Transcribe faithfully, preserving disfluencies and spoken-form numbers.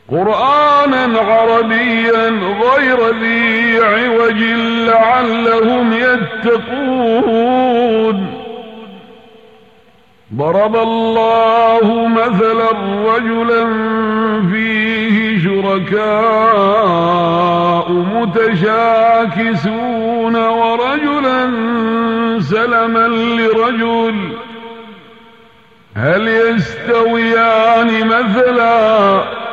قرآنا عربيا غير ذي عوج لعلهم يتقون. ضرب الله مثلا رجلا فيه شركاء متشاكسون ورجلا سلما لرجل هل يستويان مثلا